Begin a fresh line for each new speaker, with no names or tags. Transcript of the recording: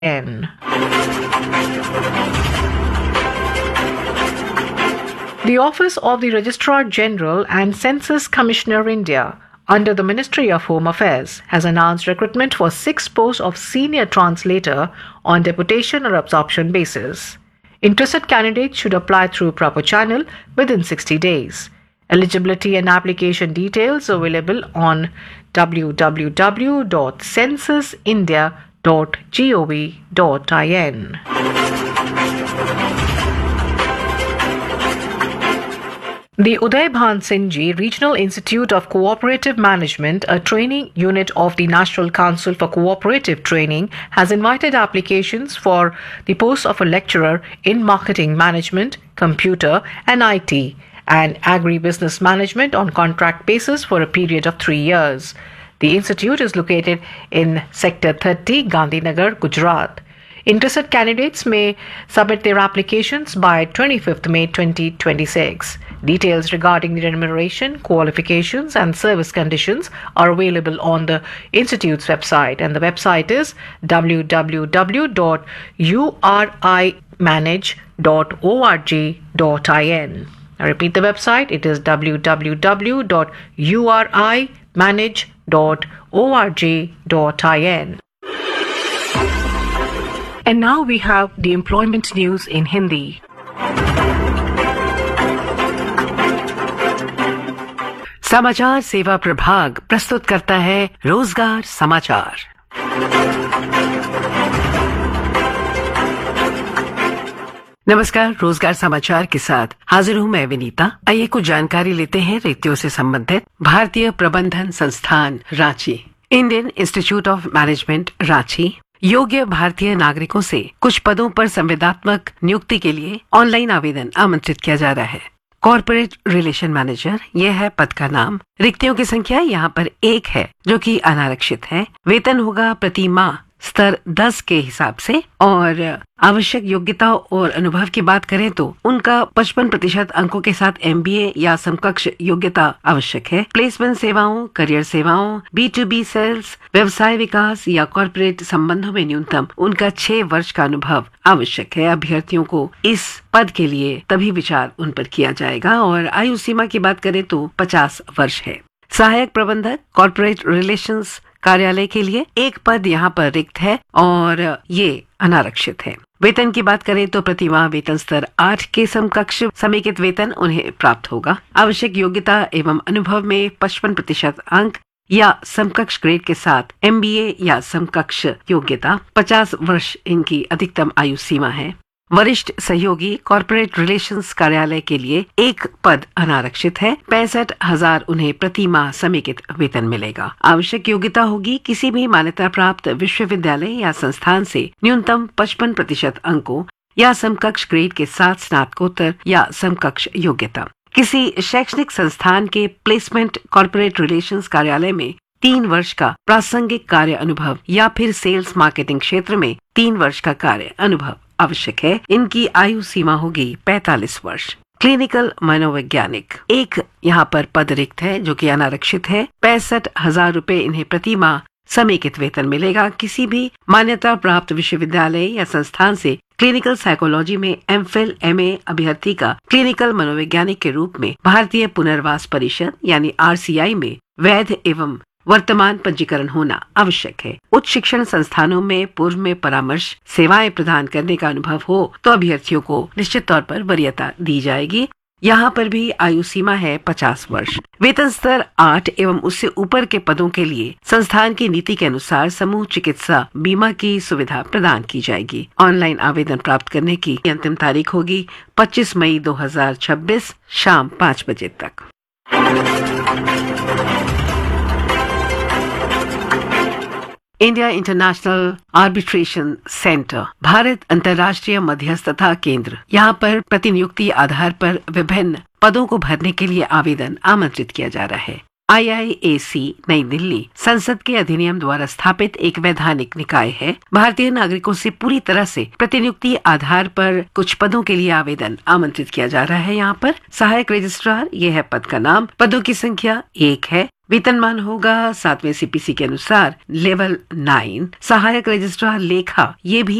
N. The Office of the Registrar General and Census Commissioner India under the Ministry of Home Affairs has announced recruitment for 6 posts of senior translator on deputation or absorption basis. Interested candidates should apply through proper channel within 60 days. Eligibility and application details available on www.censusindia.gov.in. The Uday Bhan Singh Regional Institute of Cooperative Management, a training unit of the National Council for Cooperative Training, has invited applications for the post of a lecturer in marketing management, computer and IT, and agribusiness management on contract basis for a period of 3 years. The institute is located in Sector 30, Gandhinagar, Gujarat. Interested candidates may submit their applications by 25th May 2026. Details regarding the remuneration, qualifications and service conditions are available on the institute's website, and the website is www.urimanage.org.in. I repeat the website, it is www.urimanage.org.in. And now we have the employment news in Hindi. समाचार सेवा प्रभाग प्रस्तुत करता है रोजगार समाचार। नमस्कार, रोजगार समाचार के साथ हाजिर हूं मैं विनीता। आइए कुछ जानकारी लेते हैं रिक्तियों से संबंधित। भारतीय प्रबंधन संस्थान Ranchi, Indian institute of management Ranchi योग्य भारतीय नागरिकों से कुछ पदों पर संविदात्मक नियुक्ति के लिए ऑनलाइन आवेदन आमंत्रित किया जा रहा है। कॉर्पोरेट रिलेशन मैनेजर, यह है पद का नाम। रिक्तियों की संख्या यहाँ पर 1 है, जो कि अनारक्षित है। वेतन होगा प्रति माह स्तर 10 के हिसाब से, और आवश्यक योग्यता और अनुभव की बात करें तो उनका 55% अंकों के साथ MBA या समकक्ष योग्यता आवश्यक है। प्लेसमेंट सेवाओं, करियर सेवाओं, B2B सेल्स, व्यवसाय विकास या कॉर्पोरेट संबंधों में न्यूनतम उनका 6 वर्ष का अनुभव आवश्यक है। अभ्यर्थियों को इस पद के लिए तभी विचार उन पर किया जाएगा, और आयु सीमा की बात करें तो 50 वर्ष है। सहायक प्रबंधक कॉर्पोरेट रिलेशंस कार्यालय के लिए 1 पद यहाँ पर रिक्त है, और ये अनारक्षित है। वेतन की बात करें तो प्रतिमाह वेतन स्तर 8 के समकक्ष समेकित वेतन उन्हें प्राप्त होगा। आवश्यक योग्यता एवं अनुभव में 55% अंक या समकक्ष ग्रेड के साथ MBA या समकक्ष योग्यता। 50 वर्ष इनकी अधिकतम आयु सीमा है। वरिष्ठ सहयोगी कॉर्पोरेट रिलेशंस कार्यालय के लिए 1 पद अनारक्षित है। 65,000 उन्हें प्रति माह समेकित वेतन मिलेगा। आवश्यक योग्यता होगी किसी भी मान्यता प्राप्त विश्वविद्यालय या संस्थान से न्यूनतम 55% अंकों या समकक्ष ग्रेड के साथ स्नातकोत्तर या समकक्ष योग्यता। किसी शैक्षणिक संस्थान के प्लेसमेंट कॉर्पोरेट रिलेशंस कार्यालय में 3 वर्ष का प्रासंगिक कार्य अनुभव या फिर सेल्स मार्केटिंग क्षेत्र में 3 वर्ष का कार्य अनुभव आवश्यक है। इनकी आयु सीमा होगी 45 वर्ष। क्लिनिकल मनोवैज्ञानिक, 1 यहाँ पर पद रिक्त है, जो कि अनारक्षित है। 65,000 रुपए इन्हें प्रति माह समेकित वेतन मिलेगा। किसी भी मान्यता प्राप्त विश्वविद्यालय या संस्थान से क्लिनिकल साइकोलॉजी में MPhil MA अभ्यर्थी का क्लिनिकल मनोवैज्ञानिक के रूप में भारतीय पुनर्वास परिषद यानी RCI में वैध एवं वर्तमान पंजीकरण होना आवश्यक है। उच्च शिक्षण संस्थानों में पूर्व में परामर्श सेवाएं प्रदान करने का अनुभव हो तो अभ्यर्थियों को निश्चित तौर पर वरीयता दी जाएगी। यहाँ पर भी आयु सीमा है 50 वर्ष। वेतन स्तर 8 एवं उससे ऊपर के पदों के लिए संस्थान की नीति के अनुसार समूह चिकित्सा बीमा की सुविधा प्रदान की जाएगी। ऑनलाइन आवेदन प्राप्त करने की अंतिम तारीख होगी 25 मई 2026 शाम 5 बजे तक। India international arbitration centre, Bharat अंतर्राष्ट्रीय मध्यस्थता केंद्र, यहाँ पर प्रतिनियुक्ति आधार पर विभिन्न पदों को भरने के लिए आवेदन आमंत्रित किया जा रहा है। IIAC नई दिल्ली संसद के अधिनियम द्वारा स्थापित एक वैधानिक निकाय है। भारतीय नागरिकों से पूरी तरह से प्रतिनियुक्ति आधार पर कुछ पदों के लिए आवेदन आमंत्रित किया जा रहा है। यहाँ पर सहायक रजिस्ट्रार, ये है पद का नाम। पदों की संख्या 1 है। वेतनमान होगा 7वें CPC के अनुसार लेवल 9। सहायक रजिस्ट्रार लेखा, ये भी